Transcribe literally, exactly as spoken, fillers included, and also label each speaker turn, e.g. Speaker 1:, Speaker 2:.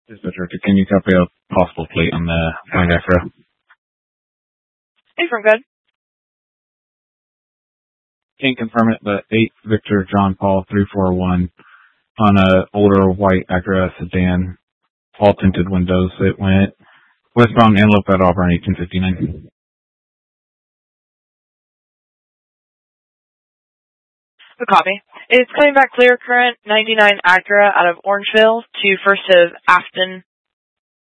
Speaker 1: Dispatcher, can you copy a possible plate on the White Acura?
Speaker 2: Hey, from good.
Speaker 1: Can't confirm it, but eight Victor John Paul three four one on a older white Acura sedan, all tinted windows. It went westbound Antelope at Auburn eighteen fifty-nine.
Speaker 2: Good copy. It's coming back clear current ninety-nine Acura out of Orangeville to First of Afton